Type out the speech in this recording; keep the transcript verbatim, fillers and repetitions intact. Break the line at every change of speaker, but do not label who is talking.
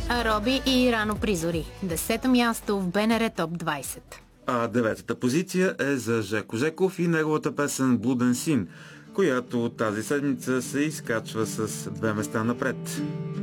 Роби и Рано призори. Десето място в БНР Топ двайсет.
А деветата позиция е за Жеко Жеков и неговата песен "Блуден син", която тази седмица се изкачва с две места напред.